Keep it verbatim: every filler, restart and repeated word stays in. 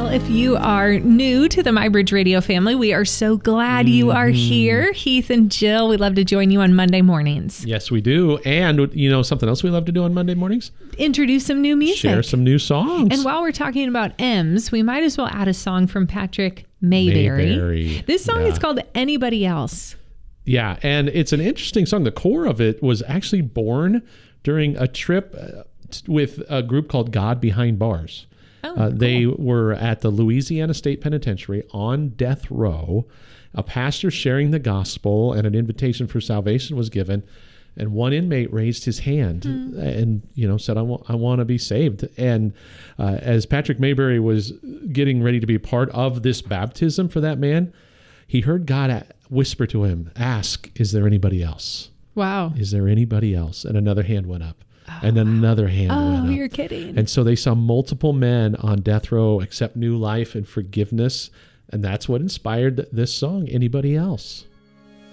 if you are new to the MyBridge Radio family, we are so glad mm-hmm. you are here. Heath and Jill, we love to join you on Monday mornings. Yes, we do. And, you know, something else we love to do on Monday mornings? Introduce some new music. Share some new songs. And while we're talking about M's, we might as well add a song from Patrick Mayberry. Mayberry. This song yeah. is called Anybody Else. Yeah, and it's an interesting song. The core of it was actually born during a trip with a group called God Behind Bars. Oh, uh, cool. They were at the Louisiana State Penitentiary on death row. A pastor sharing the gospel and an invitation for salvation was given. And one inmate raised his hand mm. and, you know, said, I want, I want to be saved. And uh, as Patrick Mayberry was getting ready to be part of this baptism for that man, he heard God whisper to him, ask, is there anybody else? Wow. Is there anybody else? And another hand went up. Oh, and another hand oh, went up. Oh, you're kidding. And so they saw multiple men on death row accept new life and forgiveness. And that's what inspired this song, Anybody Else?